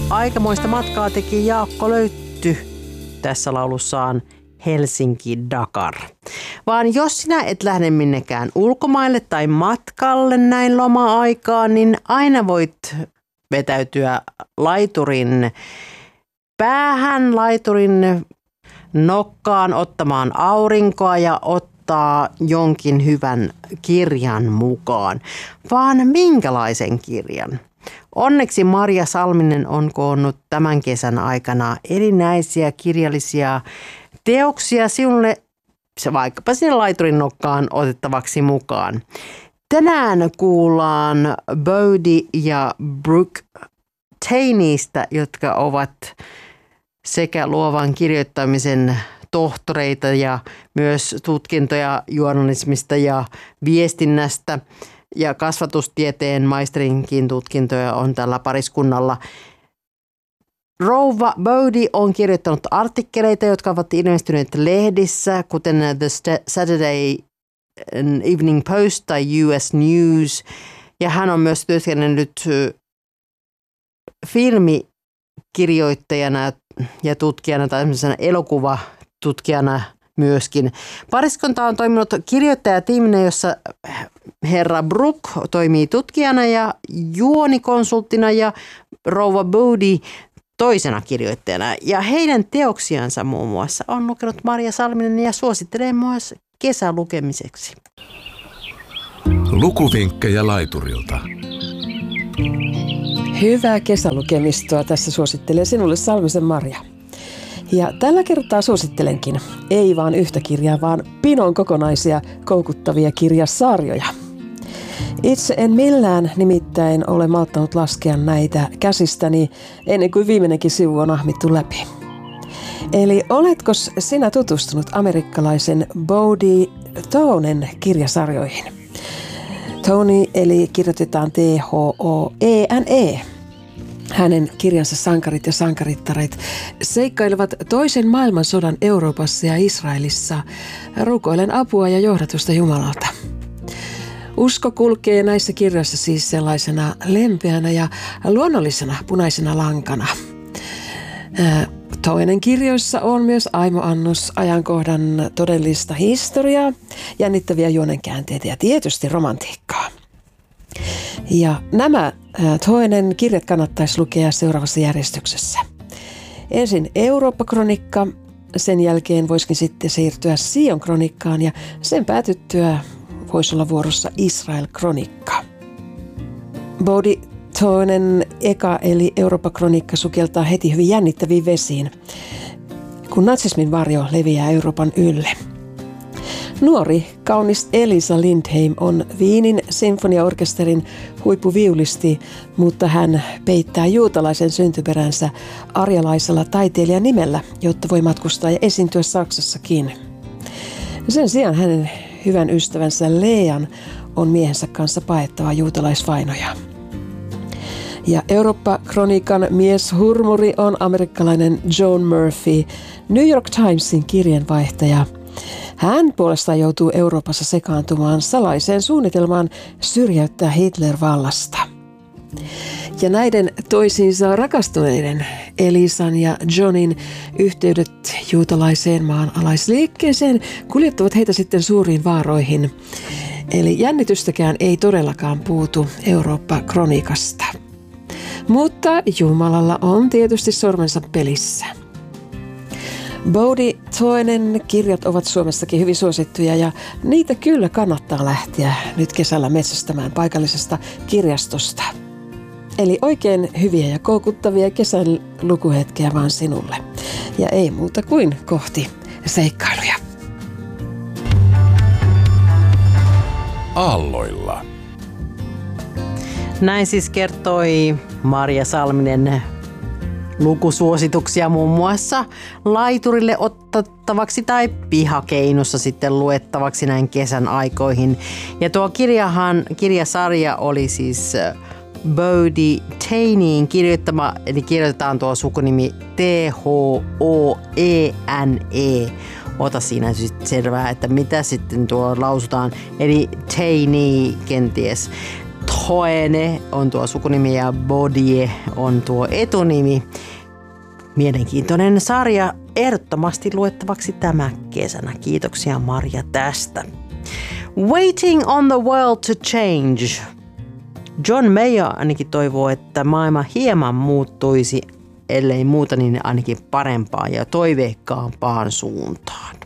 aikamoista matkaa teki Jaakko Löytty tässä laulussaan Helsinki-Dakar. Vaan jos sinä et lähde minnekään ulkomaille tai matkalle näin loma-aikaan, niin aina voit vetäytyä laiturin päähän, laiturin nokkaan ottamaan aurinkoa ja ottaa jonkin hyvän kirjan mukaan. Vaan minkälaisen kirjan? Onneksi Marja Salminen on koonnut tämän kesän aikana erinäisiä kirjallisia teoksia sinulle vaikkapa sinne laiturin nokkaan otettavaksi mukaan. Tänään kuullaan Bodhi ja Brooke Taneystä, jotka ovat sekä luovan kirjoittamisen tohtoreita ja myös tutkintoja journalismista ja viestinnästä. Ja kasvatustieteen maisterinkin tutkintoja on tällä pariskunnalla. Rouva Bodhi on kirjoittanut artikkeleita, jotka ovat ilmestyneet lehdissä, kuten The Saturday Evening Post tai US News. Ja hän on myös työskennellyt filmikirjoittajana ja tutkijana tai elokuvatutkijana myöskin. Pariskunta on toiminut kirjoittajatiiminä, jossa herra Brooke toimii tutkijana ja juonikonsulttina ja rouva Bodhi toisena kirjoittajana. Ja heidän teoksiansa muun muassa on lukenut Marja Salminen ja suosittelee myös kesälukemiseksi. Lukuvinkkejä laiturilta. Hyvää kesälukemistoa tässä suosittelee sinulle Salmisen Marja. Ja tällä kertaa suosittelenkin ei vaan yhtä kirjaa, vaan pinon kokonaisia koukuttavia kirjasarjoja. Itse en millään nimittäin ole malttanut laskea näitä käsistäni ennen kuin viimeinenkin sivu on ahmittu läpi. Eli oletko sinä tutustunut amerikkalaisen Bodhi Tonen kirjasarjoihin? Tony eli kirjoitetaan T-H-O-E-N-E. Hänen kirjansa Sankarit ja sankarittaret seikkailevat toisen maailmansodan Euroopassa ja Israelissa rukoillen apua ja johdatusta Jumalalta. Usko kulkee näissä kirjoissa siis sellaisena lempeänä ja luonnollisena punaisena lankana. Toinen kirjoissa on myös aimoannos ajankohdan todellista historiaa, jännittäviä juonenkäänteitä ja tietysti romantiikkaa. Ja nämä toinen kirjat kannattaisi lukea seuraavassa järjestyksessä. Ensin Eurooppa-kronikka, sen jälkeen voisikin sitten siirtyä Sion-kronikkaan ja sen päätyttyä voisi olla vuorossa Israel-kronikka. Bodhi toinen eka eli Eurooppa-kronikka sukeltaa heti hyvin jännittäviin vesiin, kun natsismin varjo leviää Euroopan ylle. Nuori, kaunis Elisa Lindheim on Wienin sinfoniaorkesterin huippuviulisti, mutta hän peittää juutalaisen syntyperänsä arjalaisella taiteilijan nimellä, jotta voi matkustaa ja esiintyä Saksassakin. Sen sijaan hänen hyvän ystävänsä Lean on miehensä kanssa paettava juutalaisvainoja. Ja Eurooppa-kronikan mieshurmuri on amerikkalainen John Murphy, New York Timesin kirjeenvaihtaja. Hän puolestaan joutuu Euroopassa sekaantumaan salaiseen suunnitelmaan syrjäyttää Hitler vallasta. Ja näiden toisiinsa rakastuneiden Elisan ja Johnin yhteydet juutalaiseen maanalaisliikkeeseen kuljettavat heitä sitten suuriin vaaroihin. Eli jännitystäkään ei todellakaan puutu Eurooppa-kronikasta. Mutta Jumalalla on tietysti sormensa pelissä. Bodhi toinen kirjat ovat Suomessakin hyvin suosittuja ja niitä kyllä kannattaa lähteä nyt kesällä metsästämään paikallisesta kirjastosta. Eli oikein hyviä ja koukuttavia kesän lukuhetkiä vaan sinulle. Ja ei muuta kuin kohti seikkailuja. Aalloilla. Näin siis kertoi Marja Salminen lukusuosituksia muun muassa laiturille otettavaksi tai pihakeinossa sitten luettavaksi näin kesän aikoihin. Ja tuo kirjasarja oli siis Bodhi Taneyin kirjoittama, eli kirjoitetaan tuo sukunimi T-H-O-E-N-E. Ota siinä sitten selvää, että mitä sitten tuo lausutaan, eli Taney kenties. Hoene on tuo sukunimi ja Bodie on tuo etunimi. Mielenkiintoinen sarja ehdottomasti luettavaksi tämä kesänä. Kiitoksia Marja tästä. Waiting on the world to change. John Mayer ainakin toivoo, että maailma hieman muuttuisi, ellei muuta niin ainakin parempaan ja toiveikkaampaan suuntaan.